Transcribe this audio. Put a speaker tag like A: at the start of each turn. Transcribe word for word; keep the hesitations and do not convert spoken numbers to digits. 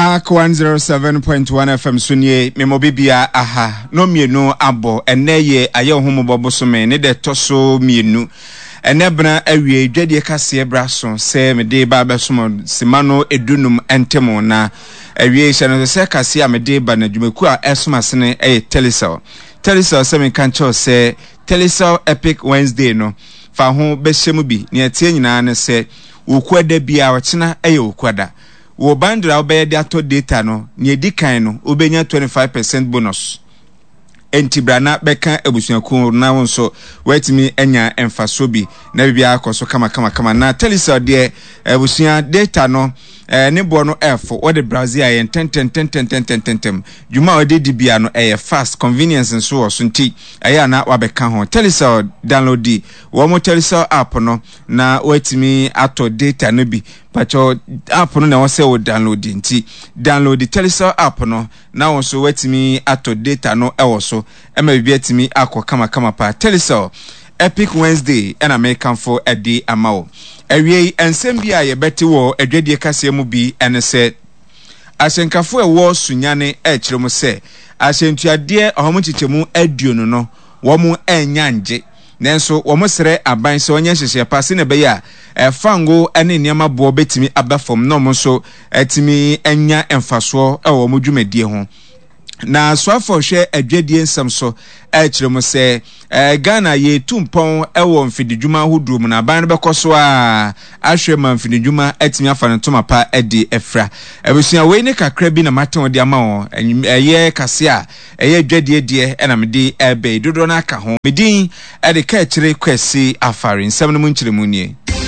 A: Ak one oh seven point one F M sunye memobibia aha no mienu abo ene ye aye homo bobosome ne de toso mienu ene bna awie dwade kase braso se mede ba besomo simano edunum entemo na awie hye se kase amede ba na dwumaku a esomasene eye Telecel Telecel se me kancho se Telecel Epic Wednesday no fa ho behyemu bi ne atie nyina ne se wokwada bia wachena eye wokwada wo bandra obeye de ato data no ne edikan no obenya twenty-five percent bonus entibrana beka ebusuaku na wonso wetimi enya emfaso bi na bibia akoso kama kama kama na Telecel de ebusua data no eh ne bo no F o de Brazil ayen ten ten ten ten ten ten ten juma o de dibia no eh fast convenience nso wo so nti aya na wabeka ho Telecel download di wo mo Telecel app no na wetimi ato data no bi pacho app no na wo se wo download nti download the Telecel app no na wo so wetimi ato data no e wo so e ma bibia timi akọ kama kama pa Telecel Epic Wednesday and American for a day amao. Ewie ensem bia ye beti wo adwadie kase mu bi ene se asenkafo e wo sunyane e kire mu se asentuade ahomu chichemu aduonu no wo mu enya nje nenso wo mu sere aban se onye hyehye pase ne be ya e fango ene niam bo betimi abafom no mo so etimi enya emfaso e wo mu dwumadie ho na swafo hwe adwadie nsam so e kire mu se eh Ghana ye tumpon ewo mfididwuma hodum na ban be koso a ahwe ma mfididwuma atimi afa ne toma pa edi efra ebusua we ne kakra bi na maten de ama wo eye kase a eye adwadie de e na mede ebe dodo na aka ho medin e de ka kire kwesi afare nsam no mu nkire mu nie